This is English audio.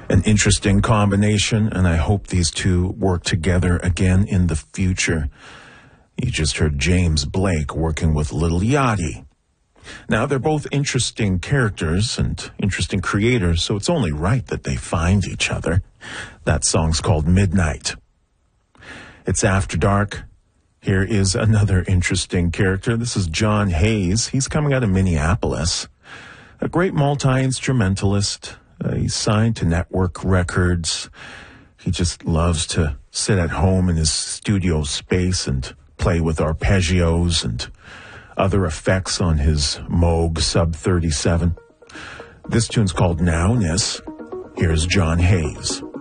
An interesting combination, and I hope these two work together again in the future. You just heard James Blake working with Lil Yachty. Now, they're both interesting characters and interesting creators, so it's only right that they find each other. That song's called Midnight. It's After Dark. Here is another interesting character. This is John Hayes. He's coming out of Minneapolis. A great multi-instrumentalist. He's signed to Network Records. He just loves to sit at home in his studio space and play with arpeggios and other effects on his Moog Sub 37. This tune's called Nowness. Here's John Hayes.